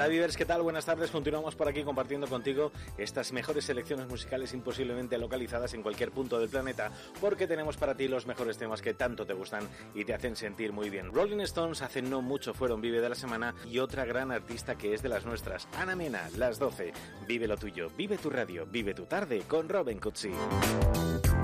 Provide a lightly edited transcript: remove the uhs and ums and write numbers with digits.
Hola Vivers, ¿qué tal? Buenas tardes. Continuamos por aquí compartiendo contigo estas mejores selecciones musicales imposiblemente localizadas en cualquier punto del planeta, porque tenemos para ti los mejores temas que tanto te gustan y te hacen sentir muy bien. Rolling Stones hace no mucho fueron Vive de la Semana, y otra gran artista que es de las nuestras, Ana Mena, las 12. Vive lo tuyo, vive tu radio, vive tu tarde con Robin Cutsi.